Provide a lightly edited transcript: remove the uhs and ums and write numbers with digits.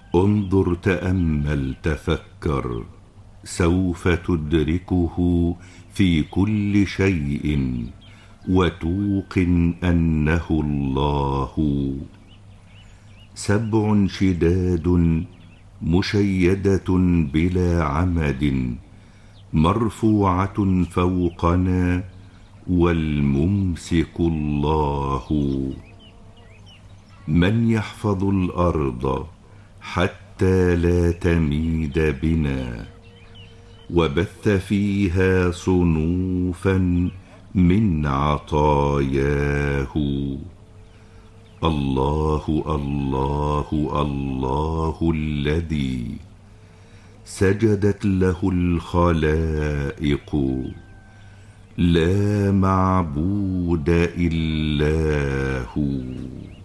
انظر تأمل تفكر، سوف تدركه في كل شيء، وتوقن أنه الله. 7 شداد مشيدة بلا عمد، مرفوعة فوقنا، والممسك الله. من يحفظ الأرض حتى لا تميد بنا، وبث فيها صنوفا من عطاياه. الله الله الله الذي سجدت له الخلائق، لا معبود إلا هو.